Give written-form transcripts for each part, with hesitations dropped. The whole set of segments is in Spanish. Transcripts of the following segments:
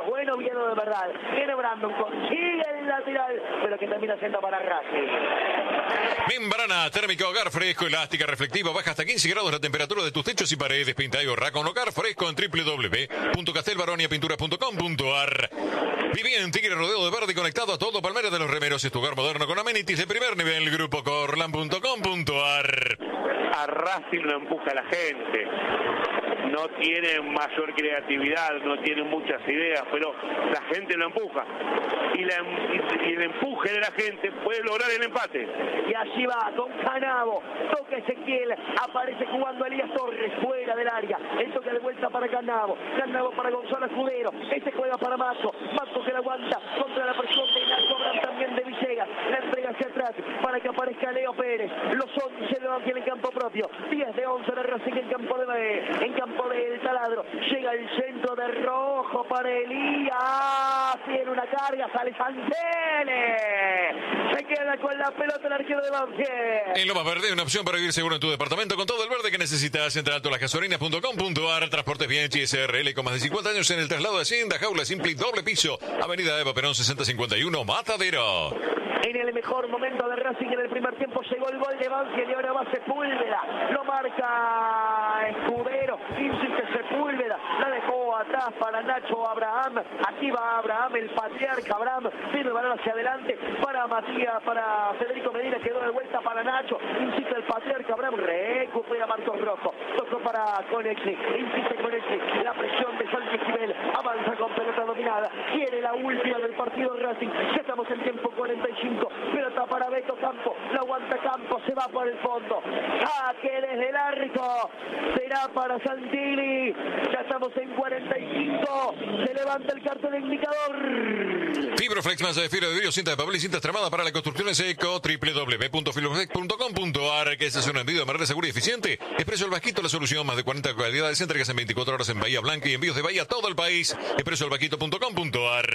buen Oviedo de verdad. Viene Brandon, consigue el lateral, pero que termina siendo para Racing. Membrana térmica Hogar Fresco, elástica, reflectiva, baja hasta 15 grados la temperatura de tus techos y paredes. Pinta y ahorra con Hogar Fresco en www.castelbaroniapinturas.com.ar. Viví en Tigre rodeado de verde conectado a todo Palmera de los Remeros. Es tu hogar moderno con amenities de primer nivel. Grupo Corlan.com.ar. A Racing lo empuja la gente. No tienen mayor creatividad, no tienen muchas ideas, pero la gente lo empuja. Y el empuje de la gente puede lograr el empate. Y allí va, con Canavo, toca Ezequiel, aparece jugando Elías Torres, fuera del área, el toque de vuelta para Canavo, Canavo para Gonzalo Escudero, este juega para Mazo, Mazo que la aguanta contra la presión de Nacho Abraham, también de Villegas, la entrega hacia atrás para que aparezca Leo Pérez, los 11 de Banfield en campo propio, 10 de 11 de Racing en campo del Taladro, llega el centro de Rojo para Elías, tiene una carga, sale Santele, se queda con la pelota el arquero de Banfield. En Lomas Verde, una opción para vivir seguro en tu departamento con todo el verde que necesitas. Entra a altolasgasolinas.com.ar. Transportes Bianchi SRL con más de 50 años en el traslado de Hacienda, jaula simple y doble piso. Avenida Eva Perón 6051, Matadero. En el mejor momento de Racing en el primer tiempo llegó el gol de Banfield y ahora va Sepúlveda, lo marca Escudero, insiste Sepúlveda, la dejó atrás para Nacho Abraham, aquí va Abraham, el patriarca Abraham, tiene el balón hacia adelante para Matías, para Federico Medina, quedó de vuelta para Nacho, insiste el patriarca Abraham, recupera Marcos Rojo, tocó para Conexi, insiste Conexi, la presión de Santi Esquivel, avanza con pelota dominada, quiere la última del partido de Racing, ya estamos en tiempo 45, pelota para Beto Campo, la aguanta Campo, se va por el fondo, saque desde el arco, será para Santini, ya estamos en 45, se levanta el cartel de indicador. Fibroflex, masa de fibra de vidrio, cinta de papel y cinta extremada para la construcción en seco. www.fibroflex.com.ar. Que es un envío de manera segura y eficiente. Expreso El Vasquito, la solución, más de 40 calidades, entregas en 24 horas en Bahía Blanca y envíos de Bahía a todo el país. expresoelvasquito.com.ar.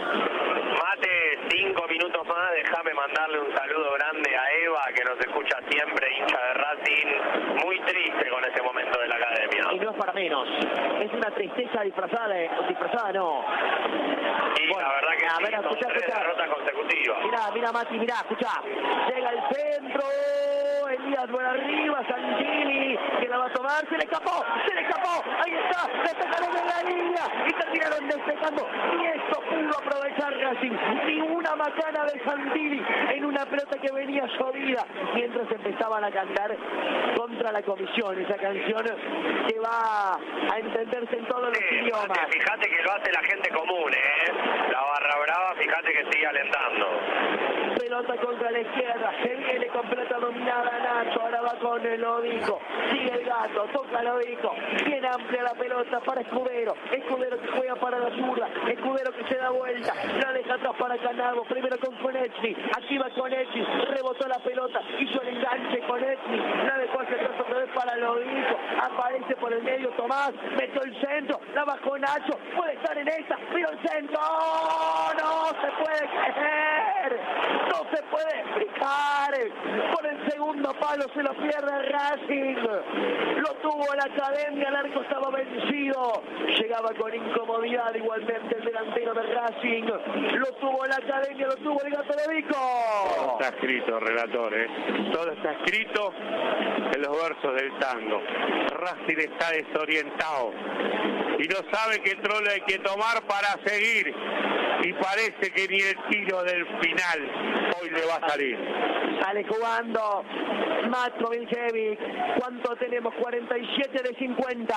5 minutos más, déjame mandarle un saludo grande a Eva, que nos escucha siempre, hincha de Racing, muy triste con ese momento de la academia. Y no es para menos, es una tristeza disfrazada no. Y bueno, la verdad que sí, son 3 derrotas consecutivas. Mira Mati, escuchá, llega el centro, Elías por arriba, Santini, que la va a tomar, se le escapó, ahí está, despejaron en la línea, y terminaron despejando, y esto pudo aprovechar Racing, ni una macana de Santini en una pelota que venía llovida, mientras empezaban a cantar contra la comisión, esa canción que va a entenderse en todos los idiomas. Fíjate que lo hace la gente común, la barra brava, fíjate que sigue alentando. Pelota contra la izquierda, se viene con pelota dominada Nacho, ahora va con el Lodico, sigue el gato, toca el Lodico, bien amplia la pelota para Escudero que juega para la zurda, Escudero que se da vuelta, la deja atrás para Canavo, primero con Conecci, aquí va Conecci, rebotó la pelota, hizo el enganche Conecci, la dejó hacia atrás otra vez para Lodico, aparece por el medio Tomás, metió el centro, la bajó Nacho, puede estar en esta, pero el centro, no se puede creer, no se puede explicar, por el segundo palo se lo pierde Racing, lo tuvo la academia, el arco estaba vencido, llegaba con incomodidad igualmente el delantero de Racing, lo tuvo la academia, lo tuvo el gato de Vico. Todo está escrito, relator, todo está escrito en los versos del tango. Racing está desorientado y no sabe qué trolo hay que tomar para seguir, y parece que ni el tiro del final hoy le va a salir. Sale jugando Matko Viljevic. ¿Cuánto tenemos? 47 de 50.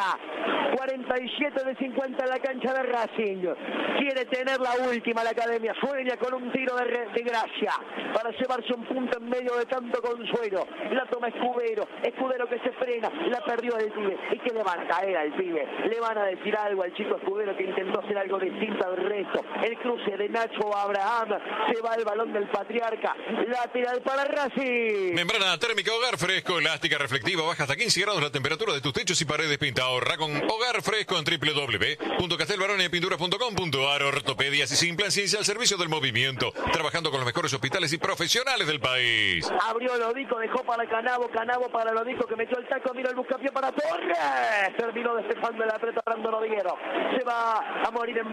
47 de 50 en la cancha de Racing. Quiere tener la última la academia. Sueña con un tiro de gracia para llevarse un punto en medio de tanto consuelo. La toma Escudero. Escudero que se frena. La perdió el pibe. ¿Y que le van a caer al pibe? Le van a decir algo al chico Escudero que intentó hacer algo distinto al resto. El cruce de Nacho Abraham. Se va el balón del patriarca. Lateral para Racing. Membrana térmica Hogar Fresco, elástica, reflectiva, baja hasta 15 grados la temperatura de tus techos y paredes. Pinta ahorra con Hogar Fresco en www.castelbaroniapinturas.com.ar. Ortopedias y sin plan ciencia al servicio del movimiento, trabajando con los mejores hospitales y profesionales del país. Abrió Lodico, dejó para Canavo para Lodico que metió el taco, mira el buscapié para Torres. Terminó despejando la pelota Brandon Oviedo. Se va a morir en